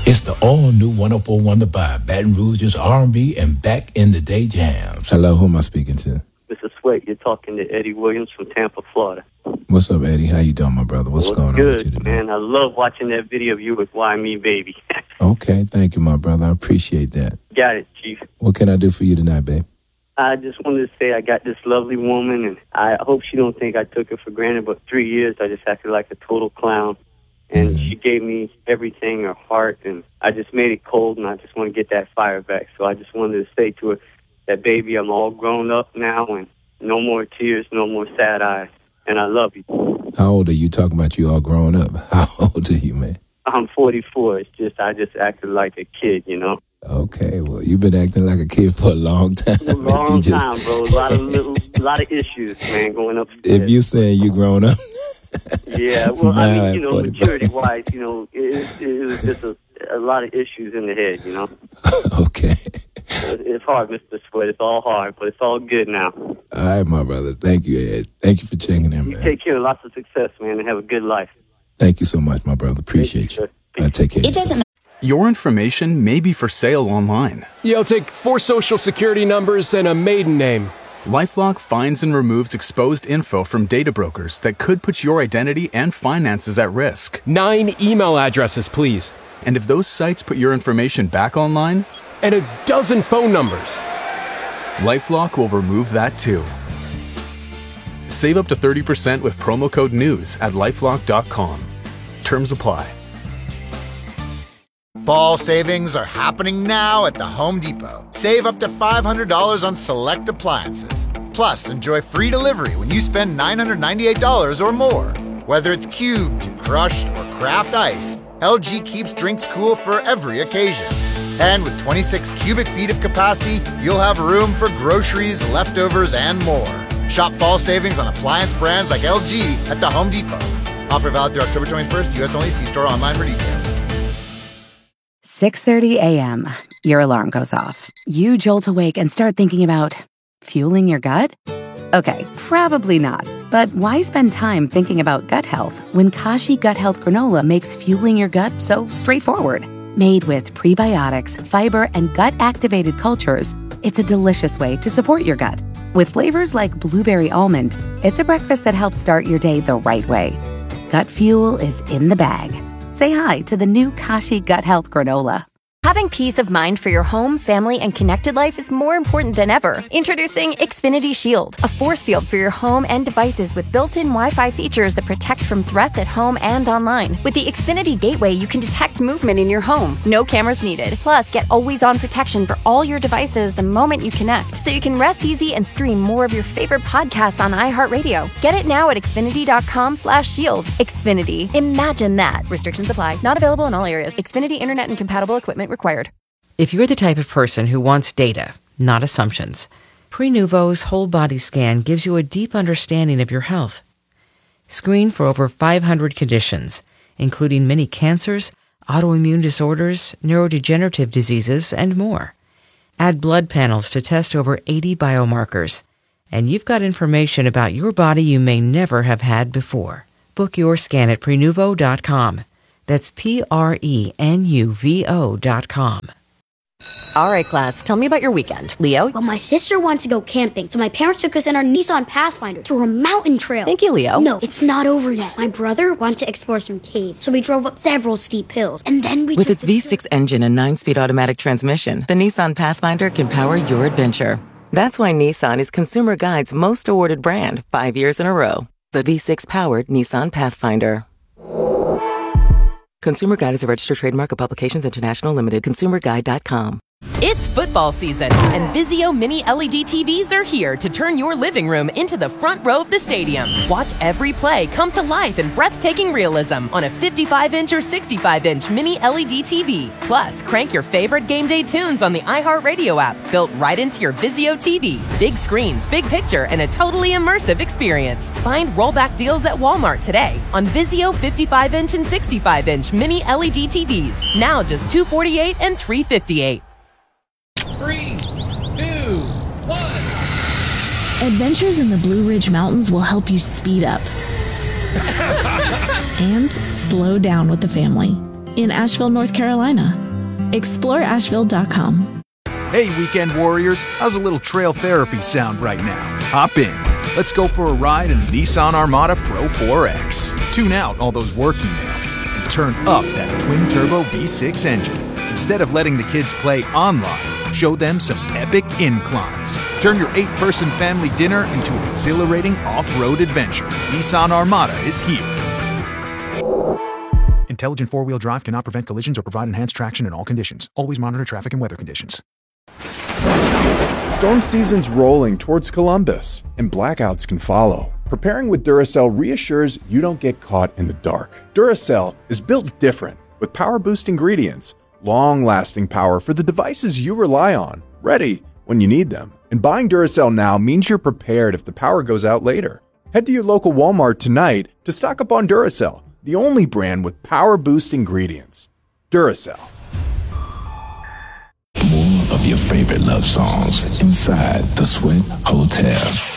It's the all-new 104.1 The Vibe, Baton Rouge's R&B and back in the day jams. Hello, who am I speaking to? Mr. Sweat, you're talking to Eddie Williams from Tampa, Florida. What's up, Eddie? How you doing, my brother? What's going on with you today? Man, I love watching that video of you with Why Me Baby. Okay, thank you, my brother. I appreciate that. Got it, Chief. What can I do for you tonight, babe? I just wanted to say I got this lovely woman, and I hope she don't think I took her for granted, but 3 years I just acted like a total clown. And she gave me everything, her heart, and I just made it cold, and I just want to get that fire back. So I just wanted to say to her that, baby, I'm all grown up now, and no more tears, no more sad eyes, and I love you. How old are you? Talking about you all grown up. How old are you, man? I'm 44. It's just I just acted like a kid, you know? Okay, well, you've been acting like a kid for a long time. A long time, bro. A lot of issues, man, going upstairs. If you saying you grown up. Yeah, well, I mean, you know, maturity-wise, you know, it was just a lot of issues in the head, you know. Okay. It's hard, Mr. Sweat. It's all hard, but it's all good now. All right, my brother. Thank you, Ed. Thank you for checking in, man. You take care. Lots of success, man, and have a good life. Thank you so much, my brother. Appreciate you. Take care. It doesn't. Your information may be for sale online. Yeah, I'll take 4 social security numbers and a maiden name. LifeLock finds and removes exposed info from data brokers that could put your identity and finances at risk. 9 email addresses, please. And if those sites put your information back online, and a dozen phone numbers. LifeLock will remove that too. Save up to 30% with promo code NEWS at LifeLock.com. Terms apply. Fall savings are happening now at the Home Depot. Save up to $500 on select appliances. Plus, enjoy free delivery when you spend $998 or more. Whether it's cubed, crushed, or craft ice, LG keeps drinks cool for every occasion. And with 26 cubic feet of capacity, you'll have room for groceries, leftovers, and more. Shop fall savings on appliance brands like LG at the Home Depot. Offer valid through October 21st, U.S. only. See store online for details. 6:30 a.m. Your alarm goes off. You jolt awake and start thinking about fueling your gut? Okay, probably not. But why spend time thinking about gut health when Kashi Gut Health Granola makes fueling your gut so straightforward? Made with prebiotics, fiber, and gut-activated cultures, it's a delicious way to support your gut. With flavors like blueberry almond, it's a breakfast that helps start your day the right way. Gut fuel is in the bag. Say hi to the new Kashi Gut Health Granola. Having peace of mind for your home, family, and connected life is more important than ever. Introducing Xfinity Shield, a force field for your home and devices with built-in Wi-Fi features that protect from threats at home and online. With the Xfinity Gateway, you can detect movement in your home. No cameras needed. Plus, get always-on protection for all your devices the moment you connect, so you can rest easy and stream more of your favorite podcasts on iHeartRadio. Get it now at Xfinity.com/shield. Xfinity. Imagine that. Restrictions apply. Not available in all areas. Xfinity Internet and compatible equipment required. If you're the type of person who wants data, not assumptions, Prenuvo's whole body scan gives you a deep understanding of your health. Screen for over 500 conditions, including many cancers, autoimmune disorders, neurodegenerative diseases, and more. Add blood panels to test over 80 biomarkers, and you've got information about your body you may never have had before. Book your scan at Prenuvo.com. That's Prenuvo.com. All right, class, tell me about your weekend. Leo? Well, my sister wants to go camping, so my parents took us in our Nissan Pathfinder to a mountain trail. Thank you, Leo. No, it's not over yet. My brother wanted to explore some caves, so we drove up several steep hills, and then we With its V6 engine and 9-speed automatic transmission, the Nissan Pathfinder can power your adventure. That's why Nissan is Consumer Guide's most awarded brand 5 years in a row. The V6-powered Nissan Pathfinder. Consumer Guide is a registered trademark of Publications International Limited. ConsumerGuide.com. It's football season, and Vizio Mini LED TVs are here to turn your living room into the front row of the stadium. Watch every play come to life in breathtaking realism on a 55-inch or 65-inch Mini LED TV. Plus, crank your favorite game day tunes on the iHeartRadio app, built right into your Vizio TV. Big screens, big picture, and a totally immersive experience. Find rollback deals at Walmart today on Vizio 55-inch and 65-inch Mini LED TVs. Now just $248 and $358. 3, 2, 1. Adventures in the Blue Ridge Mountains will help you speed up and slow down with the family. in Asheville, North Carolina. ExploreAsheville.com. Hey, weekend warriors, how's a little trail therapy sound right now? Hop in. Let's go for a ride in the Nissan Armada Pro 4X. Tune out all those work emails and turn up that twin-turbo V6 engine. Instead of letting the kids play online, show them some epic inclines. Turn your 8-person family dinner into an exhilarating off-road adventure. Nissan Armada is here. Intelligent four-wheel drive cannot prevent collisions or provide enhanced traction in all conditions. Always monitor traffic and weather conditions. Storm season's rolling towards Columbus, and blackouts can follow. Preparing with Duracell reassures you don't get caught in the dark. Duracell is built different, with power-boost ingredients, long-lasting power for the devices you rely on, ready when you need them. And buying Duracell now means you're prepared if the power goes out later. Head to your local Walmart tonight to stock up on Duracell, the only brand with power-boost ingredients. Duracell. More of your favorite love songs inside the Sweat Hotel.